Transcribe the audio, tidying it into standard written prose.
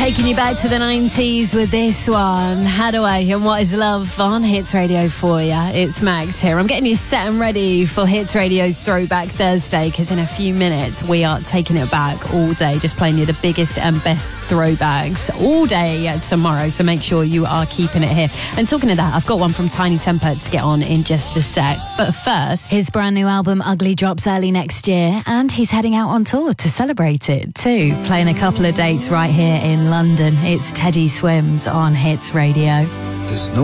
Taking you back to the 90s with this one, Hadaway and What Is Love on Hits Radio for you. It's Max here. I'm getting you set and ready for Hits Radio's Throwback Thursday, because in a few minutes we are taking it back all day, just playing you the biggest and best throwbacks all day tomorrow, so make sure you are keeping it here. And talking of that, I've got one from Tiny Temper to get on in just a sec. But first, his brand new album Ugly drops early next year, and he's heading out on tour to celebrate it too, playing a couple of dates right here in London. It's Teddy Swims on Hits Radio. There's no